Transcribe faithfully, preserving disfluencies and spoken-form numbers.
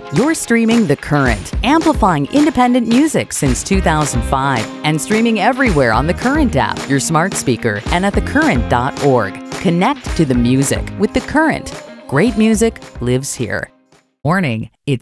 You're streaming The Current, amplifying independent music since two thousand five and streaming everywhere on the Current app, your smart speaker, and at the current dot org. Connect to the music with The Current. Great music lives here. Warning, it's